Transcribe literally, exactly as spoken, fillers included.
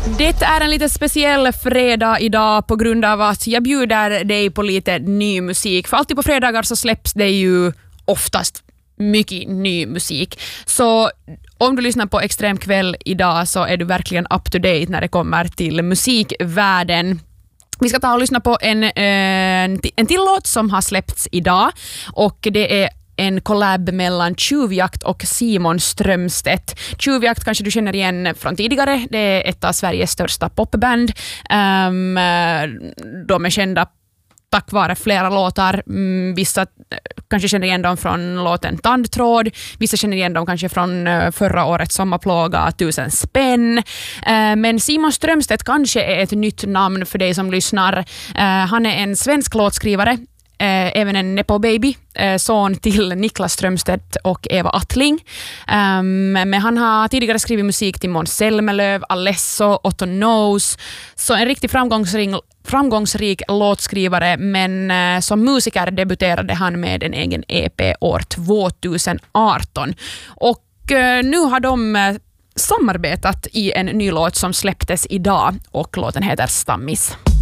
Det är en lite speciell fredag idag på grund av att jag bjuder dig på lite ny musik. För alltid på fredagar så släpps det ju oftast mycket ny musik. Så om du lyssnar på Extrem kväll idag så är du verkligen up to date när det kommer till musikvärlden. Vi ska ta och lyssna på en, en, en till låt som har släppts idag och det är en collab mellan Tjuvjakt och Simon Strömstedt. Tjuvjakt kanske du känner igen från tidigare. Det är ett av Sveriges största popband. Um, de är kända tack vare flera låtar. Mm, vissa kanske känner igen dem från låten Tandtråd. Vissa känner igen dem kanske från förra årets sommarplåga Tusen spänn. Uh, men Simon Strömstedt kanske är ett nytt namn för dig som lyssnar. Uh, han är en svensk låtskrivare. Eh, även en Nepo Baby, eh, son till Niklas Strömstedt och Eva Attling. Um, men han har tidigare skrivit musik till Måns Zelmerlöw, Alesso, Otto Knows. Så en riktigt framgångsrik, framgångsrik låtskrivare, men eh, som musiker debuterade han med en egen E P år tjugoarton. Och eh, nu har de eh, samarbetat i en ny låt som släpptes idag och låten heter Stammis.